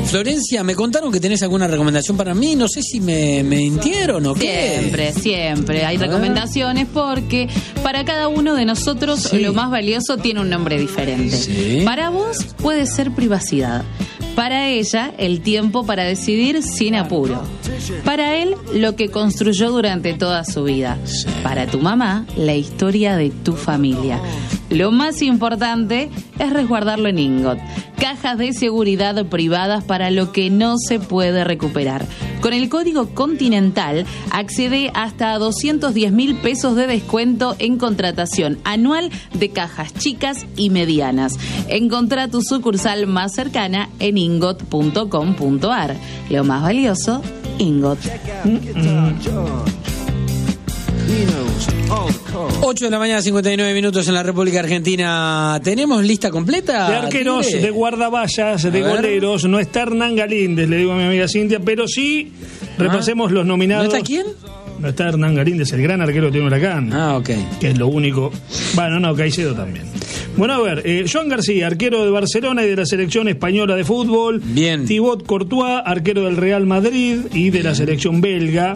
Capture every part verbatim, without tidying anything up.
Florencia, me contaron que tenés alguna recomendación para mí. No sé si me, me mintieron o qué. Siempre, siempre. Hay recomendaciones porque para cada uno de nosotros sí. lo más valioso tiene un nombre diferente. Sí. Para vos puede ser privacidad. Para ella, el tiempo para decidir sin apuro. Para él, lo que construyó durante toda su vida. Sí. Para tu mamá, la historia de tu familia. Lo más importante es resguardarlo en Ingot. Cajas de seguridad privadas para lo que no se puede recuperar. Con el código Continental accede hasta a doscientos diez mil pesos de descuento en contratación anual de cajas chicas y medianas. Encontrá tu sucursal más cercana en ingot punto com punto ar. Lo más valioso, Ingot. Mm-hmm. ocho de la mañana, cincuenta y nueve minutos en la República Argentina. ¿Tenemos lista completa? De arqueros, ¿Tigre? De guardaballas, de goleros. No está Hernán Galíndez, le digo a mi amiga Cintia, pero sí repasemos ah. los nominados. ¿No está quién? No está Hernán Galíndez, el gran arquero que tiene Huracán. Ah, ok. Que es lo único. Bueno, no, Caicedo también. Bueno, a ver, eh, Joan García, arquero de Barcelona y de la selección española de fútbol. Bien. Thibaut Courtois, arquero del Real Madrid y de Bien. la selección belga.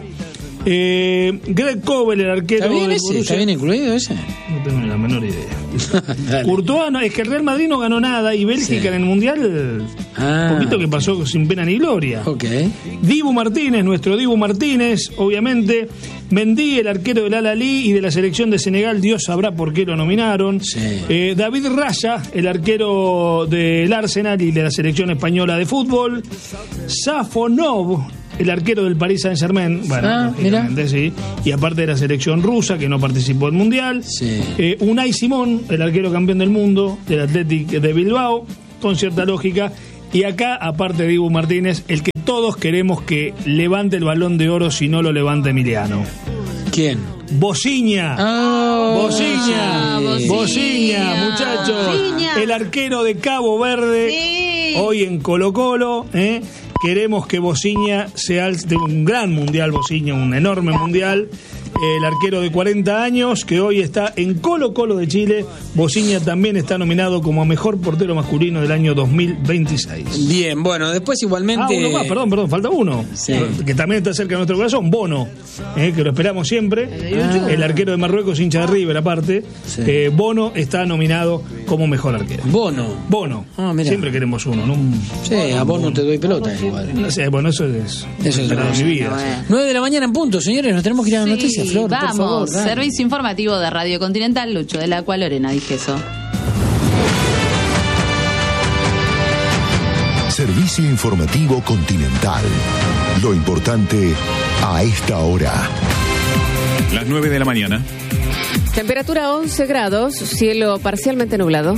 Eh, Greg Kobel, el arquero. ¿Está bien ese? ¿Está bien incluido ese? No tengo ni la menor idea. Courtois, no, es que el Real Madrid no ganó nada y Bélgica sí. en el Mundial, ah, un poquito que pasó sin pena ni gloria. Ok. Dibu Martínez, nuestro Dibu Martínez, obviamente. Mendy, el arquero del Al-Ahly y de la selección de Senegal, Dios sabrá por qué lo nominaron. Sí. Eh, David Raya, el arquero del Arsenal y de la selección española de fútbol. Safonov, el arquero del Paris Saint-Germain, bueno, ah, mira. sí, y aparte de la selección rusa, que no participó del Mundial. Sí. Eh, Unai Simón, el arquero campeón del mundo, del Athletic de Bilbao, con cierta lógica. Y acá, aparte de Dibu Martínez, el que todos queremos que levante el Balón de Oro si no lo levanta Emiliano. ¿Quién? Bociña. Oh, Bociña. sí. Bociña, muchachos. Bociña. El arquero de Cabo Verde, sí. hoy en Colo Colo, ¿eh? Queremos que Bociña sea de un gran mundial, Bociña, un enorme mundial. El arquero de cuarenta años que hoy está en Colo Colo de Chile. Bociña también está nominado como mejor portero masculino del año dos mil veintiséis. Bien, bueno, después igualmente... Ah, uno más, perdón, perdón, falta uno. Sí. Que también está cerca de nuestro corazón, Bono, eh, que lo esperamos siempre. Ah. El arquero de Marruecos, hincha de River aparte. Sí. Eh, Bono está nominado como mejor arquero. Bono. Bono. Ah, mira. Siempre queremos uno, ¿no? Sí, a Bono te doy pelota. Igual. No sé, bueno, eso es... Eso es de mi vida. Bueno. nueve de la mañana en punto, señores, nos tenemos que ir a la sí. noticia. Flor, Vamos, por favor, servicio informativo de Radio Continental, Lucho del Agua, Lorena Dijeso. Servicio informativo Continental. Lo importante a esta hora. Las nueve de la mañana. Temperatura once grados, cielo parcialmente nublado.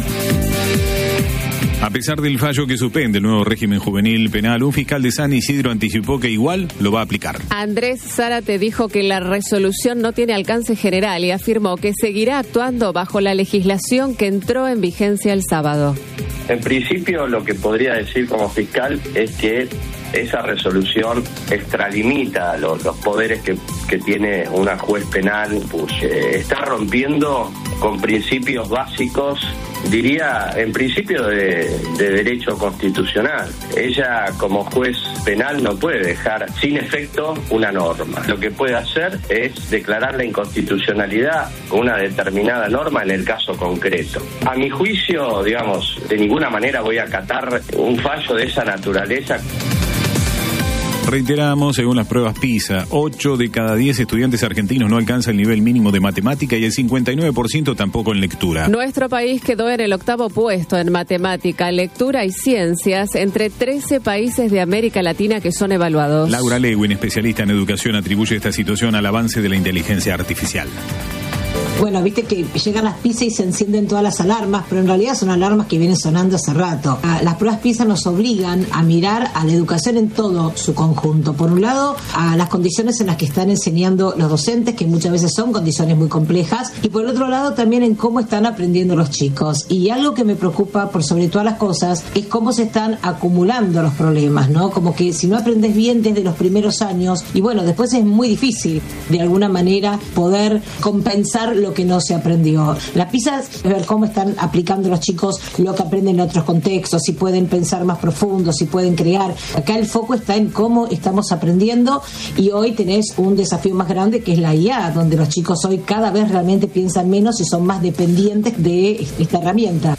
A pesar del fallo que suspende el nuevo régimen juvenil penal, un fiscal de San Isidro anticipó que igual lo va a aplicar. Andrés Zárate dijo que la resolución no tiene alcance general y afirmó que seguirá actuando bajo la legislación que entró en vigencia el sábado. En principio, lo que podría decir como fiscal es que esa resolución extralimita los, los poderes que, que tiene una juez penal, pues, eh, está rompiendo con principios básicos, diría, en principio de, de derecho constitucional. Ella, como juez penal, no puede dejar sin efecto una norma. Lo que puede hacer es declarar la inconstitucionalidad con una determinada norma en el caso concreto. A mi juicio, digamos, de ninguna manera voy a acatar un fallo de esa naturaleza. Reiteramos, según las pruebas PISA, ocho de cada diez estudiantes argentinos no alcanza el nivel mínimo de matemática y el cincuenta y nueve por ciento tampoco en lectura. Nuestro país quedó en el octavo puesto en matemática, lectura y ciencias entre trece países de América Latina que son evaluados. Laura Lewin, especialista en educación, atribuye esta situación al avance de la inteligencia artificial. Bueno, viste que llegan las PISA y se encienden todas las alarmas, pero en realidad son alarmas que vienen sonando hace rato. Las pruebas PISA nos obligan a mirar a la educación en todo su conjunto. Por un lado, a las condiciones en las que están enseñando los docentes, que muchas veces son condiciones muy complejas, y por el otro lado también en cómo están aprendiendo los chicos. Y algo que me preocupa por sobre todas las cosas es cómo se están acumulando los problemas, ¿no? Como que si no aprendes bien desde los primeros años, y bueno, después es muy difícil de alguna manera poder compensar lo lo que no se aprendió. La PISA es ver cómo están aplicando los chicos lo que aprenden en otros contextos, si pueden pensar más profundo, si pueden crear. Acá el foco está en cómo estamos aprendiendo, y hoy tenés un desafío más grande que es la I A, donde los chicos hoy cada vez realmente piensan menos y son más dependientes de esta herramienta.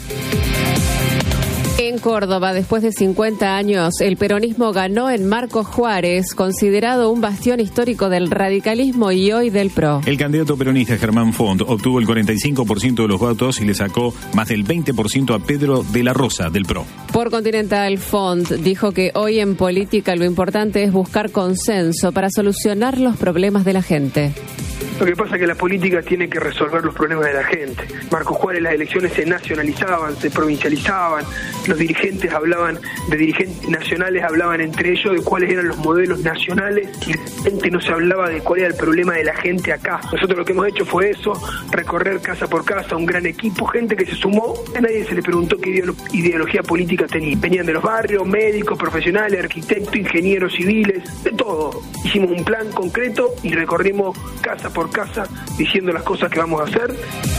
En Córdoba, después de cincuenta años, el peronismo ganó en Marcos Juárez, considerado un bastión histórico del radicalismo y hoy del P R O. El candidato peronista Germán Font obtuvo el cuarenta y cinco por ciento de los votos y le sacó más del veinte por ciento a Pedro de la Rosa del P R O. Por Continental, Font dijo que hoy en política lo importante es buscar consenso para solucionar los problemas de la gente. Lo que pasa es que la política tiene que resolver los problemas de la gente. Marcos Juárez, las elecciones se nacionalizaban, se provincializaban, los dirigentes hablaban, de dirigentes nacionales hablaban entre ellos de cuáles eran los modelos nacionales y la gente no se hablaba de cuál era el problema de la gente acá. Nosotros lo que hemos hecho fue eso, recorrer casa por casa, un gran equipo, gente que se sumó, a nadie se le preguntó qué ideolo- ideología política tenía. Venían de los barrios, médicos, profesionales, arquitectos, ingenieros civiles, de todo. Hicimos un plan concreto y recorrimos casa por casa diciendo las cosas que vamos a hacer.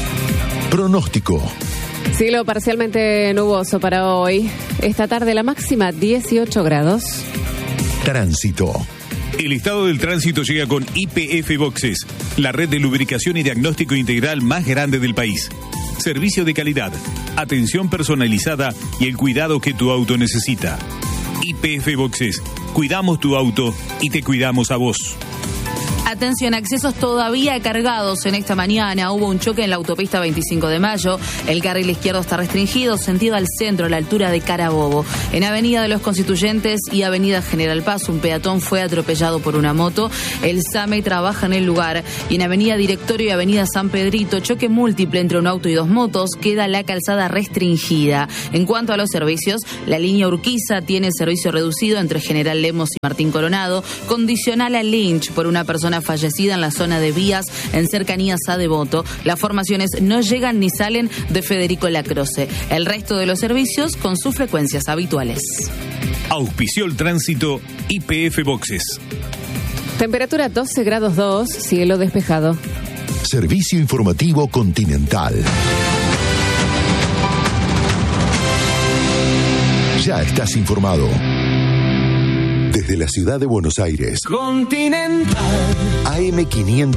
Pronóstico. Cielo parcialmente nuboso para hoy. Esta tarde la máxima dieciocho grados. Tránsito. El estado del tránsito llega con I P F Boxes, la red de lubricación y diagnóstico integral más grande del país. Servicio de calidad, atención personalizada y el cuidado que tu auto necesita. I P F Boxes, cuidamos tu auto y te cuidamos a vos. Atención, accesos todavía cargados en esta mañana. Hubo un choque en la autopista veinticinco de mayo. El carril izquierdo está restringido, sentido al centro, a la altura de Carabobo. En Avenida de los Constituyentes y Avenida General Paz, un peatón fue atropellado por una moto. El SAME trabaja en el lugar. Y en Avenida Directorio y Avenida San Pedrito, choque múltiple entre un auto y dos motos. Queda la calzada restringida. En cuanto a los servicios, la línea Urquiza tiene servicio reducido entre General Lemos y Martín Coronado, condicional a Lynch por una persona fallecida en la zona de vías en cercanías a Devoto. Las formaciones no llegan ni salen de Federico Lacroce. El resto de los servicios con sus frecuencias habituales. Auspició el tránsito I P F Boxes. Temperatura doce grados dos, cielo despejado. Servicio informativo Continental. Ya estás informado. Desde la ciudad de Buenos Aires. Continental. A M quinientos.